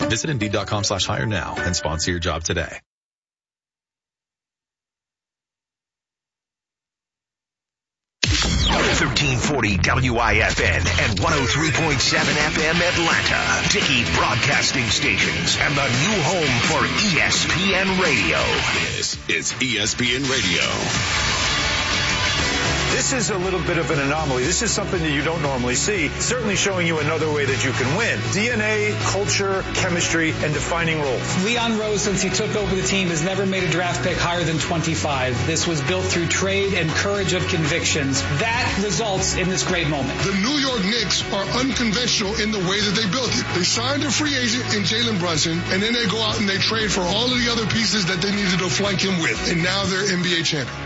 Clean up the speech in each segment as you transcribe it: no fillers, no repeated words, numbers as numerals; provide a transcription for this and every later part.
Visit Indeed.com/hire now and sponsor your job today. .1340 WIFN and 103.7 FM Atlanta. Dickey Broadcasting Stations and the new home for ESPN Radio. This is ESPN Radio. This is a little bit of an anomaly. This is something that you don't normally see, certainly showing you another way that you can win. DNA, culture, chemistry, and defining roles. Leon Rose, since he took over the team, has never made a draft pick higher than 25. This was built through trade and courage of convictions. That results in this great moment. The New York Knicks are unconventional in the way that they built it. They signed a free agent in Jalen Brunson, and then they go out and they trade for all of the other pieces that they needed to flank him with. And now they're NBA champions.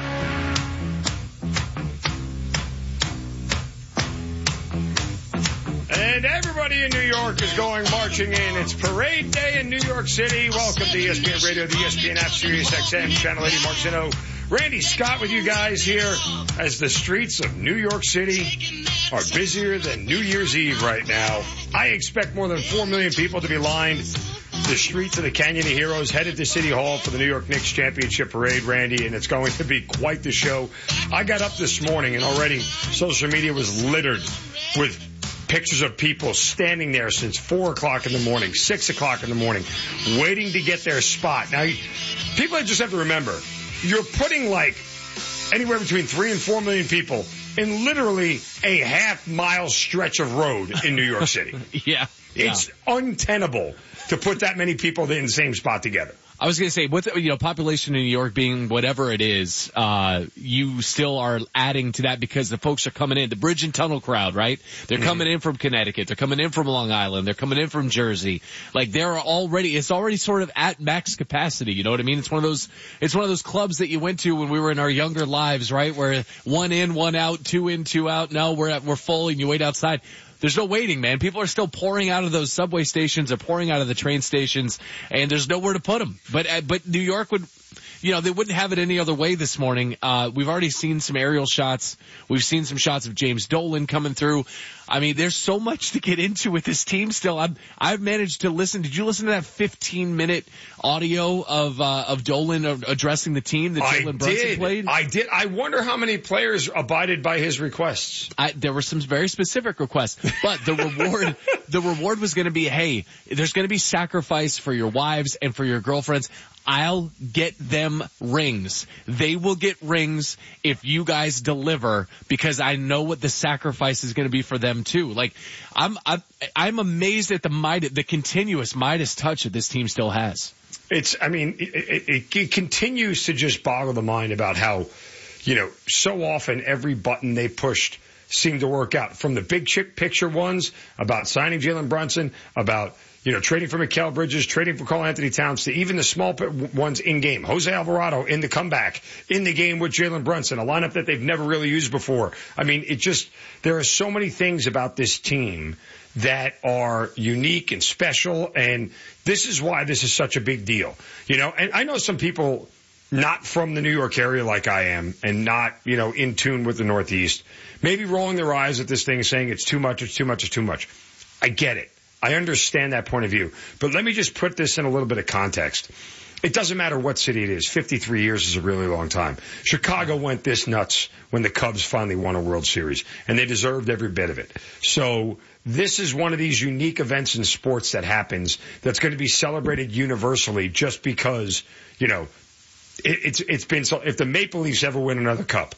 And everybody in New York is going marching in. It's parade day in New York City. Welcome to ESPN Radio, the ESPN app, Sirius XM, Channel 80, Mark Zinno, Randy Scott with you guys here as the streets of New York City are busier than New Year's Eve right now. I expect more than 4 million people to be lined the streets of the Canyon of Heroes, headed to City Hall for the New York Knicks Championship Parade, Randy, and it's going to be quite the show. I got up this morning and already social media was littered with pictures of people standing there since 4 o'clock in the morning, 6 o'clock in the morning, waiting to get their spot. Now, people just have to remember, you're putting like anywhere between 3 and 4 million people in literally a half-mile stretch of road in New York City. Yeah. It's untenable to put that many people in the same spot together. I was going to say, with population in New York being whatever it is, you still are adding to that because the folks are coming in. The bridge and tunnel crowd, right? They're coming in from Connecticut. They're coming in from Long Island. They're coming in from Jersey. Like it's already sort of at max capacity. You know what I mean? It's one of those clubs that you went to when we were in our younger lives, right? Where 1 in, 1 out, 2 in, 2 out. No, we're full and you wait outside. There's no waiting, man. People are still pouring out of those subway stations or pouring out of the train stations, and there's nowhere to put them. But New York would, they wouldn't have it any other way this morning. We've already seen some aerial shots. We've seen some shots of James Dolan coming through. I mean, there's so much to get into with this team still. I've managed to listen. Did you listen to that 15-minute audio of Dolan addressing the team that Jalen Brunson played? I did. I wonder how many players abided by his requests. There were some very specific requests, but the reward was going to be, hey, there's going to be sacrifice for your wives and for your girlfriends. I'll get them rings. They will get rings if you guys deliver, because I know what the sacrifice is going to be for them too. Like, I'm amazed at the continuous Midas touch that this team still has. It continues to just boggle the mind about how, so often every button they pushed seemed to work out. From the big picture ones about signing Jalen Brunson, about trading for Mikal Bridges, trading for Karl Anthony Towns, to even the small ones in game. Jose Alvarado in the comeback, in the game with Jalen Brunson, a lineup that they've never really used before. I mean, there are so many things about this team that are unique and special, and this is why this is such a big deal. And I know some people not from the New York area like I am, and not, in tune with the Northeast, maybe rolling their eyes at this thing saying it's too much, it's too much, it's too much. I get it. I understand that point of view. But let me just put this in a little bit of context. It doesn't matter what city it is. 53 years is a really long time. Chicago went this nuts when the Cubs finally won a World Series, and they deserved every bit of it. So this is one of these unique events in sports that happens that's going to be celebrated universally just because, it's been so. If the Maple Leafs ever win another cup,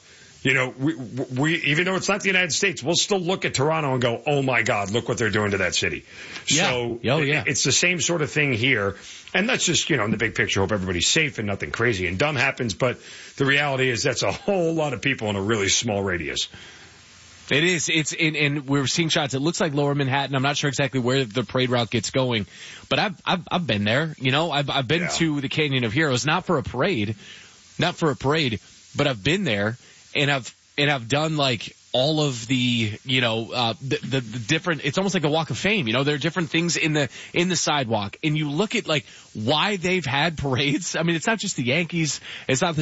we even though it's not the United States, we'll still look at Toronto and go, oh my God, look what they're doing to that city. Yeah. So yeah. It's the same sort of thing here. And that's just, in the big picture, hope everybody's safe and nothing crazy and dumb happens. But the reality is that's a whole lot of people in a really small radius. It is. And we're seeing shots. It looks like Lower Manhattan. I'm not sure exactly where the parade route gets going, but I've been there. I've been to the Canyon of Heroes, not for a parade, but I've been there. And I've done like all of the different, it's almost like a walk of fame. There are different things in the sidewalk, and you look at like why they've had parades. I mean, it's not just the Yankees. It's not the